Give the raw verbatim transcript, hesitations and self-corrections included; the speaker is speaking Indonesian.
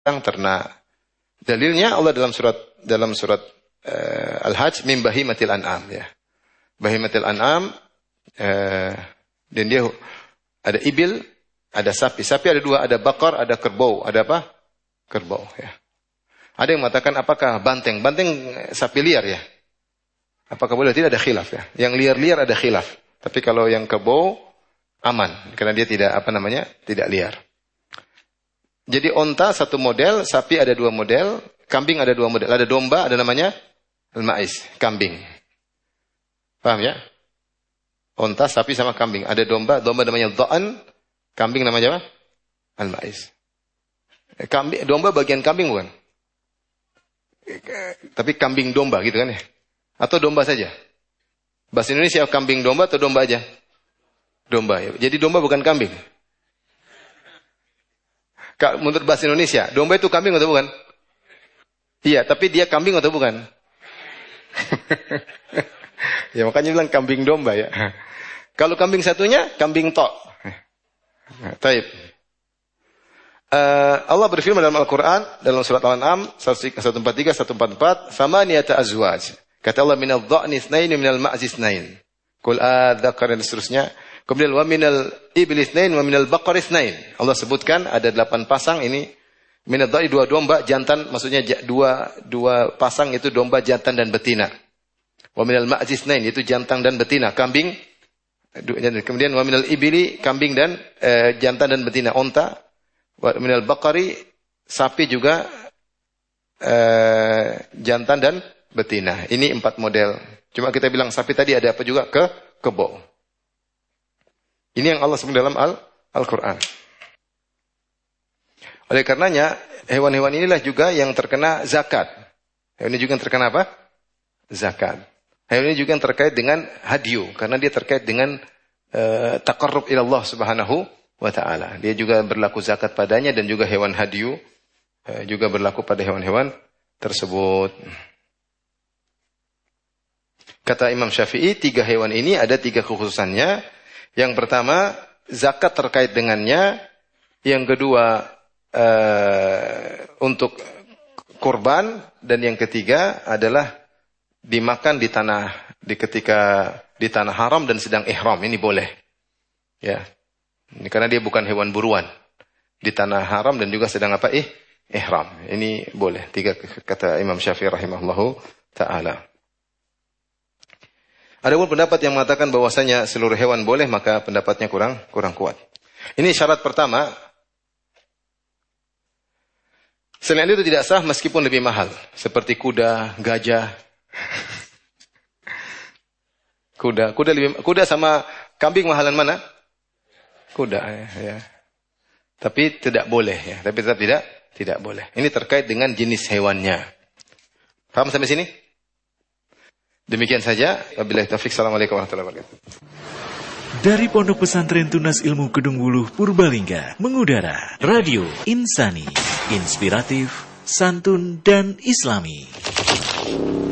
ternak. Dalilnya Allah dalam surat dalam surat uh, Al-Hajj, min bahimatil an'am ya. Bahimatil an'am uh, dan dia ada ibil, ada sapi. Sapi ada dua, ada bakar, ada kerbau. Ada apa? Kerbau ya. Ada yang mengatakan apakah banteng? Banteng sapi liar ya. Apakah boleh? Tidak ada khilaf ya. Yang liar-liar ada khilaf. Tapi kalau yang kerbau aman karena dia tidak apa namanya? Tidak liar. Jadi onta satu model, sapi ada dua model, kambing ada dua model. Ada domba, ada namanya al-ma'is, kambing. Paham ya? Onta, sapi sama kambing. Ada domba, domba namanya dha'an, kambing namanya apa? Al-ma'is. Kambing, domba bagian kambing bukan? Tapi kambing domba gitu kan ya? Atau domba saja? Bahasa Indonesia kambing domba atau domba aja? Domba ya. Jadi domba bukan kambing. Menurut bahasa Indonesia, domba itu kambing atau bukan? Iya, tapi dia kambing atau bukan? Ya makanya bilang kambing domba ya. Kalau kambing satunya, kambing tok. Taib. Uh, Allah berfirman dalam Al-Quran, dalam surat Al-An'am, seratus empat puluh tiga, seratus empat puluh empat, Samaniyata azwaj. Kata Allah, minal dha'ni ithnain, minal ma'zi ithnain. Qul adzakar dan seterusnya. Kemudian wa minal iblis itsnain wa minal baqar itsnain. Allah sebutkan ada delapan pasang ini. Minal dha'i dua domba jantan, maksudnya dua dua pasang itu domba jantan dan betina. Wa minal ma'zi itsnain itu jantan dan betina, kambing. Kemudian wa minal ibli kambing dan eh, jantan dan betina, onta. Wa minal baqari sapi juga eh, jantan dan betina. Ini empat model. Cuma kita bilang sapi tadi ada apa juga ke kebo. Ini yang Allah sebut dalam Al, Al-Quran. Oleh karenanya, hewan-hewan inilah juga yang terkena zakat. Hewan ini juga yang terkena apa? Zakat. Hewan ini juga yang terkait dengan hadyu. Karena dia terkait dengan uh, taqarrub ila Allah subhanahu wa ta'ala. Dia juga berlaku zakat padanya dan juga hewan hadyu. Uh, juga berlaku pada hewan-hewan tersebut. Kata Imam Syafi'i, tiga hewan ini ada tiga kekhususannya. Yang pertama, zakat terkait dengannya. Yang kedua, uh, untuk kurban. Dan yang ketiga adalah dimakan di tanah, di ketika di tanah haram dan sedang ihram. Ini boleh. Ya. Ini karena dia bukan hewan buruan. Di tanah haram dan juga sedang apa? Ih, ihram. Ini boleh. Tiga kata Imam Syafi'i rahimahullahu ta'ala. Adapun pendapat yang mengatakan bahwasanya seluruh hewan boleh, maka pendapatnya kurang kurang kuat. Ini syarat pertama. Selain itu tidak sah meskipun lebih mahal, seperti kuda, gajah. Kuda, kuda lebih kuda sama kambing mahalan mana? Kuda ya, ya. Tapi tidak boleh ya, tapi tetap tidak tidak boleh. Ini terkait dengan jenis hewannya. Paham sampai sini? Demikian saja. Wabillahi taufik. Assalamualaikum warahmatullahi wabarakatuh. Dari Pondok Pesantren Tunas Ilmu Kedung Wuluh Purbalingga mengudara Radio Insani, inspiratif, santun dan islami.